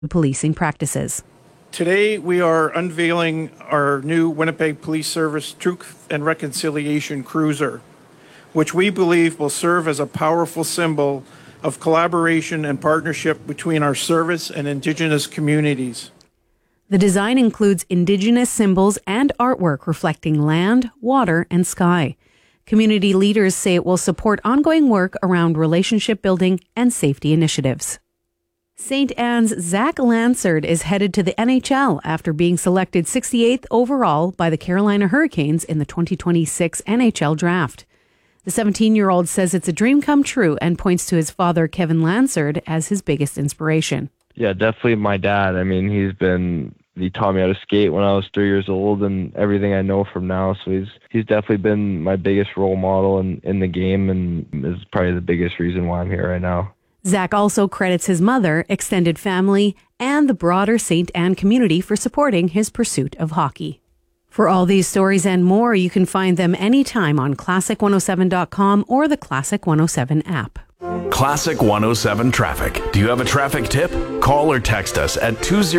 policing practices. Today, we are unveiling our new Winnipeg Police Service Truth and Reconciliation Cruiser, which we believe will serve as a powerful symbol of collaboration and partnership between our service and Indigenous communities. The design includes Indigenous symbols and artwork reflecting land, water, and sky. Community leaders say it will support ongoing work around relationship building and safety initiatives. St. Anne's Zach Lansard is headed to the NHL after being selected 68th overall by the Carolina Hurricanes in the 2026 NHL draft. The 17-year-old says it's a dream come true and points to his father, Kevin Lansard, as his biggest inspiration. Yeah, definitely my dad. I mean, he taught me how to skate when I was 3 years old and everything I know from now. So he's definitely been my biggest role model in the game and is probably the biggest reason why I'm here right now. Zach also credits his mother, extended family, and the broader St. Anne community for supporting his pursuit of hockey. For all these stories and more, you can find them anytime on Classic107.com or the Classic 107 app. Classic 107 Traffic. Do you have a traffic tip? Call or text us at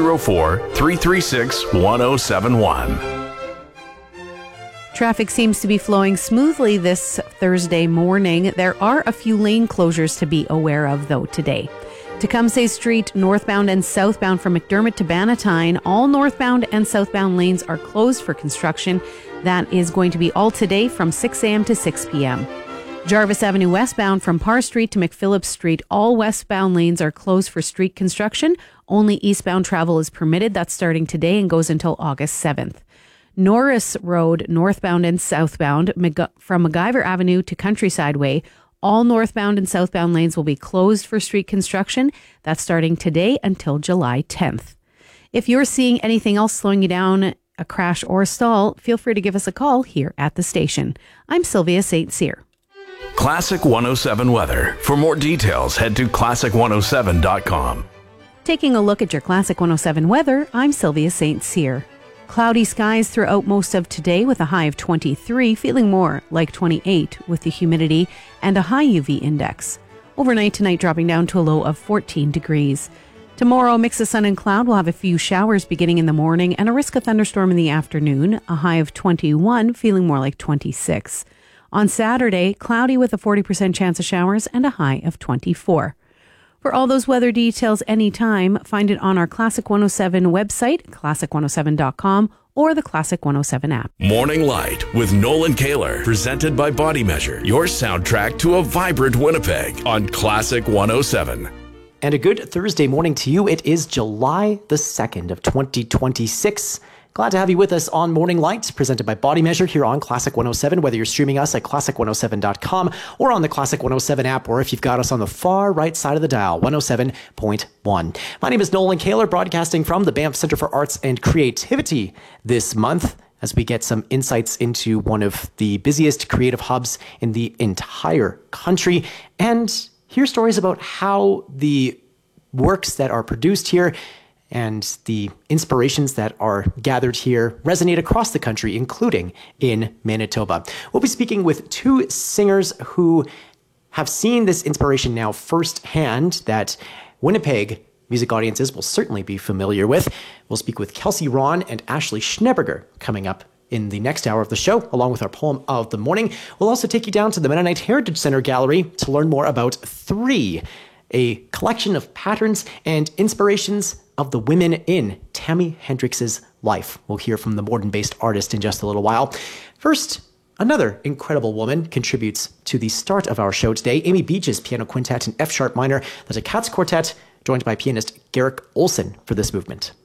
204-336-1071. Traffic seems to be flowing smoothly this Thursday morning. There are a few lane closures to be aware of, though, today. Tecumseh Street, northbound and southbound from McDermott to Bannatyne, all northbound and southbound lanes are closed for construction. That is going to be all today from 6 a.m. to 6 p.m. Jarvis Avenue westbound from Parr Street to McPhillips Street, all westbound lanes are closed for street construction. Only eastbound travel is permitted. That's starting today and goes until August 7th. Norris Road, northbound and southbound from MacGyver Avenue to Countryside Way, all northbound and southbound lanes will be closed for street construction. That's starting today until July 10th. If you're seeing anything else slowing you down, a crash or a stall, feel free to give us a call here at the station. I'm Sylvia St. Cyr. Classic 107 weather. For more details, head to classic107.com. Taking a look at your Classic 107 weather, I'm Sylvia St. Cyr. Cloudy skies throughout most of today with a high of 23, feeling more like 28 with the humidity and a high UV index. Overnight tonight dropping down to a low of 14 degrees. Tomorrow, mix of sun and cloud. We'll have a few showers beginning in the morning and a risk of thunderstorm in the afternoon, a high of 21, feeling more like 26. On Saturday, cloudy with a 40% chance of showers and a high of 24. For all those weather details anytime, find it on our Classic 107 website, classic107.com, or the Classic 107 app. Morning Light with Nolan Kaler, presented by Body Measure, your soundtrack to a vibrant Winnipeg on Classic 107. And a good Thursday morning to you. It is July the 2nd of 2026. Glad to have you with us on Morning Light, presented by Body Measure here on Classic 107, whether you're streaming us at classic107.com or on the Classic 107 app, or if you've got us on the far right side of the dial, 107.1. My name is Nolan Kaler, broadcasting from the Banff Centre for Arts and Creativity this month, as we get some insights into one of the busiest creative hubs in the entire country, and hear stories about how the works that are produced here and the inspirations that are gathered here resonate across the country, including in Manitoba. We'll be speaking with two singers who have seen this inspiration now firsthand that Winnipeg music audiences will certainly be familiar with. We'll speak with Kelsey Ron and Ashley Schneberger coming up in the next hour of the show, along with our poem of the morning. We'll also take you down to the Mennonite Heritage Center Gallery to learn more about Three, a collection of patterns and inspirations of the women in Tammy Hendrix's life. We'll hear from the Morden-based artist in just a little while. First, another incredible woman contributes to the start of our show today. Amy Beach's piano quintet in F-sharp minor, the Katz Quartet, joined by pianist Garrick Olson for this movement.